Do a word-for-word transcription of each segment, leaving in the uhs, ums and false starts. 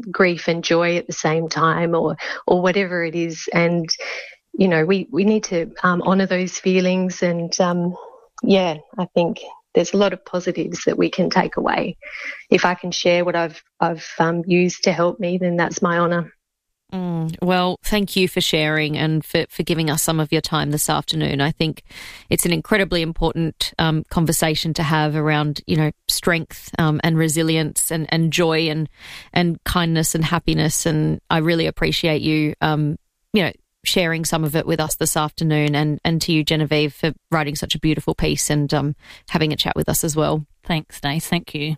grief and joy at the same time, or or whatever it is. And, you know, we, we need to um, honour those feelings. And, um, yeah, I think there's a lot of positives that we can take away. If I can share what I've, I've um, used to help me, then that's my honour. Mm, well, thank you for sharing and for, for giving us some of your time this afternoon. I think it's an incredibly important um, conversation to have around, you know, strength um, and resilience and, and joy and and kindness and happiness. And I really appreciate you, um, you know, sharing some of it with us this afternoon, and, and to you, Genevieve, for writing such a beautiful piece and um, having a chat with us as well. Thanks, Nace. Thank you.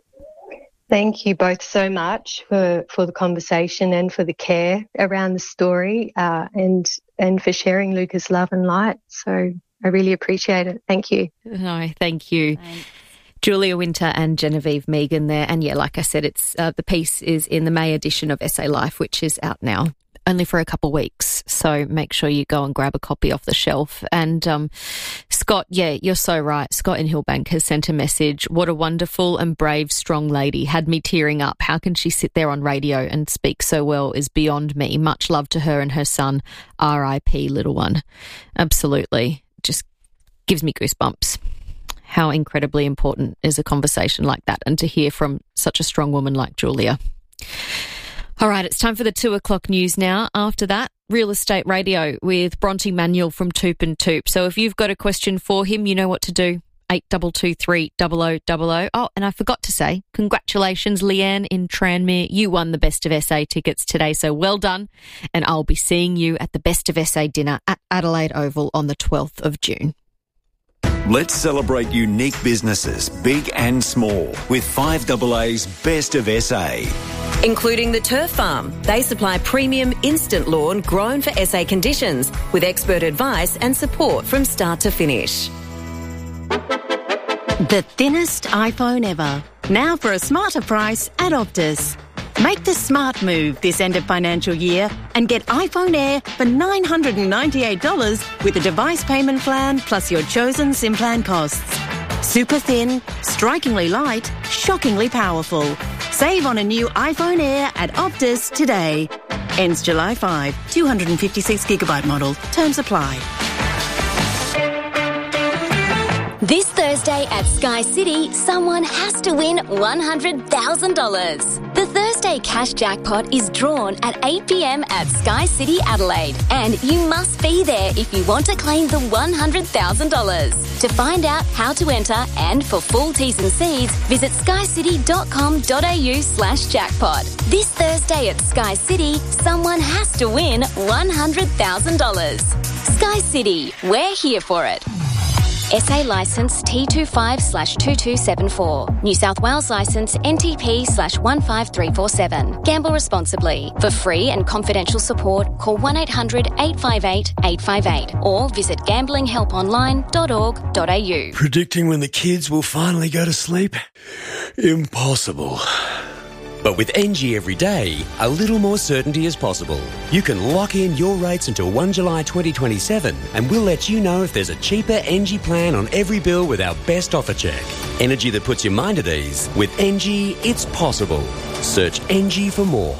Thank you both so much for, for the conversation and for the care around the story, uh, and and for sharing Luca's love and light. So I really appreciate it. Thank you. No, thank you. Thanks. Julia Winter and Genevieve Megan there. And yeah, like I said, it's uh, the piece is in the May edition of Essay Life, which is out now. Only for a couple of weeks, so make sure you go and grab a copy off the shelf. And um, Scott, yeah, you're so right. Scott in Hillbank has sent a message. What a wonderful and brave, strong lady. Had me tearing up. How can she sit there on radio and speak so well is beyond me. Much love to her and her son. R I P little one. Absolutely. Just gives me goosebumps. How incredibly important is a conversation like that, and to hear from such a strong woman like Julia. All right, it's time for the two o'clock news now. After that, Real Estate Radio with Bronte Manuel from Toop and Toop. So if you've got a question for him, you know what to do. eight two two three, double oh double oh. Oh, and I forgot to say, congratulations, Leanne in Tranmere. You won the Best of S A tickets today, so well done. And I'll be seeing you at the Best of S A dinner at Adelaide Oval on the twelfth of June. Let's celebrate unique businesses, big and small, with five A A's Best of S A. Including the Turf Farm. They supply premium instant lawn grown for S A conditions with expert advice and support from start to finish. The thinnest iPhone ever. Now for a smarter price at Optus. Make the smart move this end of financial year and get iPhone Air for nine hundred ninety-eight dollars with a device payment plan plus your chosen SIM plan costs. Super thin, strikingly light, shockingly powerful. Save on a new iPhone Air at Optus today. Ends July fifth. two hundred fifty-six gigabyte model. Terms apply. This Thursday at Sky City, someone has to win one hundred thousand dollars. The Thursday cash jackpot is drawn at eight p.m. at Sky City Adelaide, and you must be there if you want to claim the one hundred thousand dollars. To find out how to enter and for full T's and C's, visit skycity.com.au slash jackpot. This Thursday at Sky City, someone has to win one hundred thousand dollars. Sky City, we're here for it. S A licence T twenty-five slash two two seven four. New South Wales licence N T P slash one five three four seven. Gamble responsibly. For free and confidential support, call one eight hundred eight five eight eight five eight or visit gambling help online dot org dot a u. Predicting when the kids will finally go to sleep? Impossible. But with N G every day, a little more certainty is possible. You can lock in your rates until the first of July twenty twenty-seven, and we'll let you know if there's a cheaper N G plan on every bill with our best offer check. Energy that puts your mind at ease. With N G, it's possible. Search N G for more.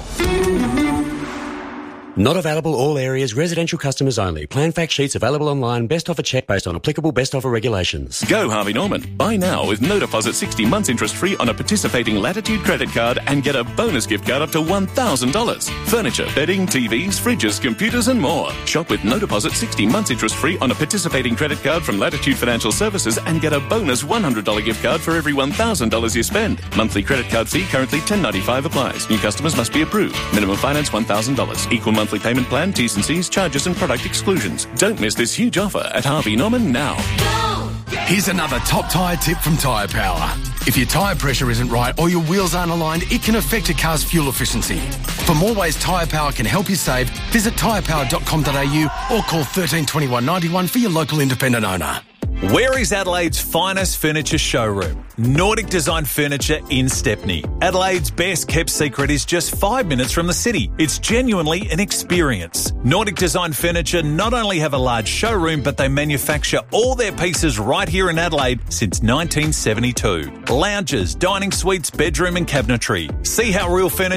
Not available all areas, residential customers only. Plan fact sheets available online. Best offer check based on applicable best offer regulations. Go Harvey Norman. Buy now with no deposit sixty months interest free on a participating Latitude credit card and get a bonus gift card up to one thousand dollars. Furniture, bedding, T Vs, fridges, computers and more. Shop with no deposit sixty months interest free on a participating credit card from Latitude Financial Services and get a bonus one hundred dollars gift card for every one thousand dollars you spend. Monthly credit card fee currently ten ninety-five applies. New customers must be approved. Minimum finance one thousand dollars. Equal monthly payment plan, T's and C's, charges and product exclusions. Don't miss this huge offer at Harvey Norman now. Here's another top tyre tip from Tyre Power. If your tyre pressure isn't right or your wheels aren't aligned, it can affect a car's fuel efficiency. For more ways Tyre Power can help you save, visit tyre power dot com dot a u or call thirteen twenty-one ninety-one for your local independent owner. Where is Adelaide's finest furniture showroom? Nordic Design Furniture in Stepney. Adelaide's best kept secret is just five minutes from the city. It's genuinely an experience. Nordic Design Furniture not only have a large showroom, but they manufacture all their pieces right here in Adelaide since nineteen seventy-two. Lounges, dining suites, bedroom and cabinetry. See how real furniture